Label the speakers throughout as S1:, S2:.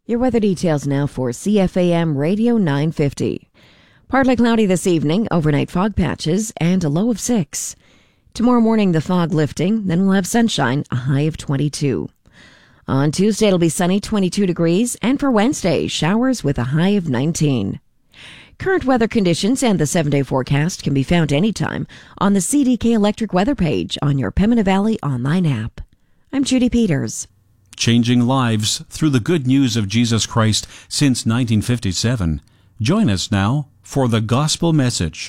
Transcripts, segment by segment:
S1: Your weather details now for CFAM Radio 950. Partly cloudy this evening, overnight fog patches, and a low of 6. Tomorrow morning, the fog lifting, then we'll have sunshine, a high of 22. On Tuesday, it'll be sunny, 22 degrees, and for Wednesday, showers with a high of 19. Current weather conditions and the 7-day forecast can be found anytime on the CDK Electric weather page on your Pembina Valley online app. I'm Judy Peters.
S2: Changing lives through the good news of Jesus Christ since 1957. Join us now for the Gospel Message.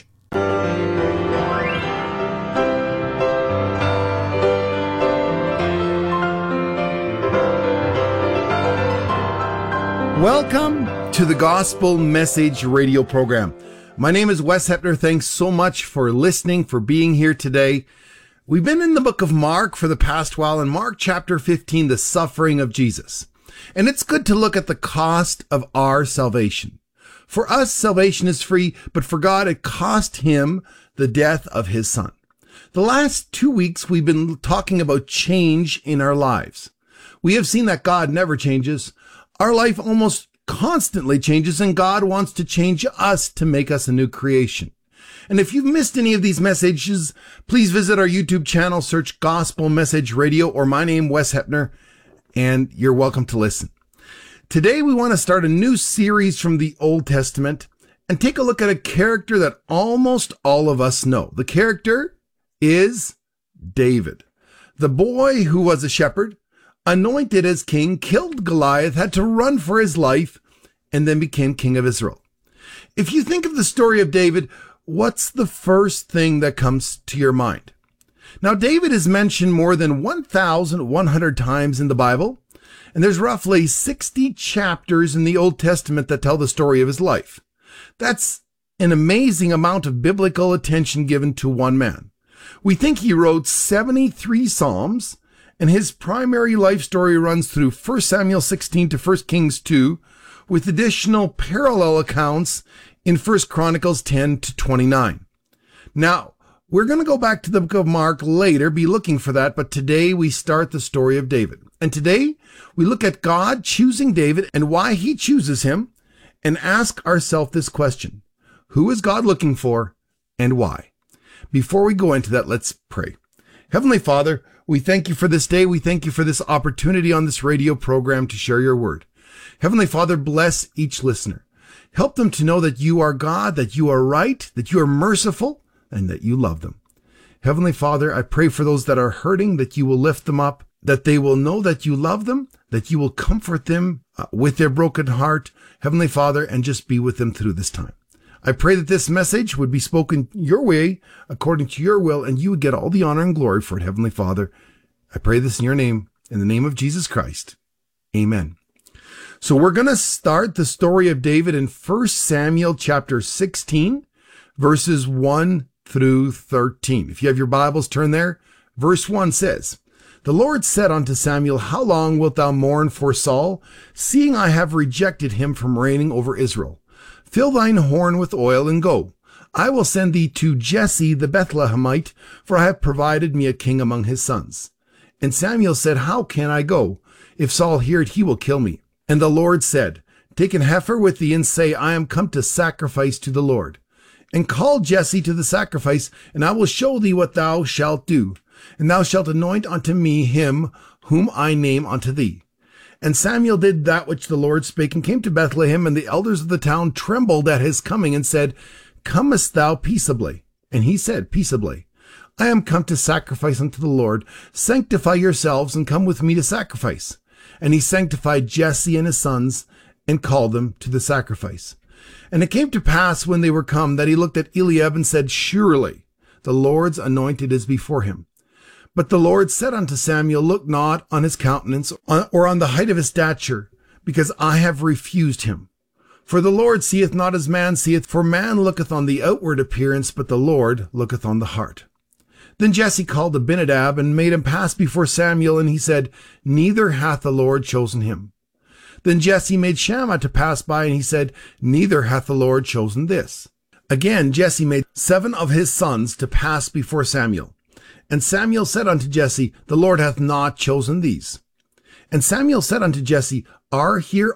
S3: Welcome to the Gospel Message radio program. My name is Wes Hepner. Thanks so much for listening, for being here today. We've been in the book of Mark for the past while, in Mark chapter 15, the suffering of Jesus. And it's good to look at the cost of our salvation. For us, salvation is free, but for God, it cost him the death of his son. The last 2 weeks, we've been talking about change in our lives. We have seen that God never changes. Our life almost constantly changes, and God wants to change us to make us a new creation. And if you've missed any of these messages, please visit our YouTube channel, search Gospel Message Radio or my name, Wes Hepner, and you're welcome to listen. Today, we want to start a new series from the Old Testament and take a look at a character that almost all of us know. The character is David, the boy who was a shepherd, anointed as king, killed Goliath, had to run for his life, and then became king of Israel. If you think of the story of David, what's the first thing that comes to your mind? Now, David is mentioned more than 1,100 times in the Bible, and there's roughly 60 chapters in the Old Testament that tell the story of his life. That's an amazing amount of biblical attention given to one man. We think he wrote 73 Psalms, and his primary life story runs through 1 Samuel 16 to 1 Kings 2, with additional parallel accounts in 1 Chronicles 10 to 29. Now, we're going to go back to the book of Mark later, be looking for that, but today we start the story of David. And today we look at God choosing David and why he chooses him, and ask ourselves this question: who is God looking for and why? Before we go into that, let's pray. Heavenly Father, we thank you for this day. We thank you for this opportunity on this radio program to share your word. Heavenly Father, bless each listener. Help them to know that you are God, that you are right, that you are merciful, and that you love them. Heavenly Father, I pray for those that are hurting, that you will lift them up, that they will know that you love them, that you will comfort them with their broken heart, Heavenly Father, and just be with them through this time. I pray that this message would be spoken your way, according to your will, and you would get all the honor and glory for it, Heavenly Father. I pray this in your name, in the name of Jesus Christ. Amen. So we're going to start the story of David in 1 Samuel chapter 16, verses 1 through 13. If you have your Bibles, turn there. Verse 1 says, "The Lord said unto Samuel, How long wilt thou mourn for Saul, seeing I have rejected him from reigning over Israel? Fill thine horn with oil and go. I will send thee to Jesse the Bethlehemite, for I have provided me a king among his sons. And Samuel said, How can I go? If Saul hear it, he will kill me. And the Lord said, Take an heifer with thee, and say, I am come to sacrifice to the Lord. And call Jesse to the sacrifice, and I will show thee what thou shalt do. And thou shalt anoint unto me him whom I name unto thee. And Samuel did that which the Lord spake, and came to Bethlehem, and the elders of the town trembled at his coming, and said, Comest thou peaceably? And he said, Peaceably. I am come to sacrifice unto the Lord. Sanctify yourselves, and come with me to sacrifice. And he sanctified Jesse and his sons, and called them to the sacrifice. And it came to pass, when they were come, that he looked at Eliab, and said, Surely the Lord's anointed is before him. But the Lord said unto Samuel, Look not on his countenance, or on the height of his stature, because I have refused him. For the Lord seeth not as man seeth, for man looketh on the outward appearance, but the Lord looketh on the heart. Then Jesse called Abinadab, and made him pass before Samuel, and he said, Neither hath the Lord chosen him. Then Jesse made Shammah to pass by, and he said, Neither hath the Lord chosen this. Again Jesse made 7 of his sons to pass before Samuel. And Samuel said unto Jesse, The Lord hath not chosen these. And Samuel said unto Jesse, Are here